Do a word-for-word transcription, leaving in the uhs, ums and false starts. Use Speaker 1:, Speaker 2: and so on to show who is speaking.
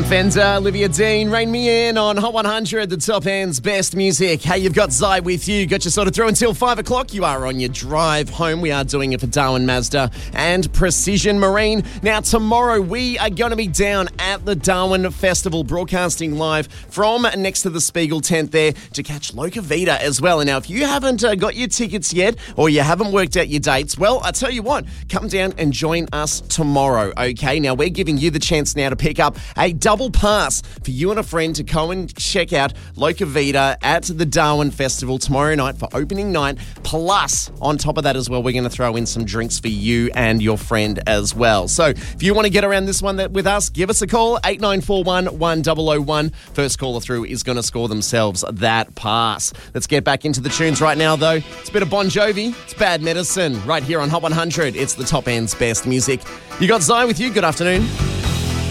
Speaker 1: Fender, Olivia Dean, Rain Me In on Hot one hundred, the top end's best music. Hey, you've got Zai with you. Got you sort of through until five o'clock. You are on your drive home. We are doing it for Darwin Mazda and Precision Marine. Now, tomorrow we are going to be down at the Darwin Festival, broadcasting live from next to the Spiegel tent there to catch Loca Vita as well. And now, if you haven't uh, got your tickets yet or you haven't worked out your dates, well, I tell you what, come down and join us tomorrow, okay? Now, we're giving you the chance now to pick up a double pass for you and a friend to go and check out Loca Vita at the Darwin Festival tomorrow night for opening night. Plus, on top of that as well, we're going to throw in some drinks for you and your friend as well. So if you want to get around this one with us, give us a call, eight nine four one, one zero zero one. First caller through is going to score themselves that pass. Let's get back into the tunes right now, though. It's a bit of Bon Jovi. It's Bad Medicine right here on Hot one hundred. It's the top end's best music. You got Zai with you. Good afternoon.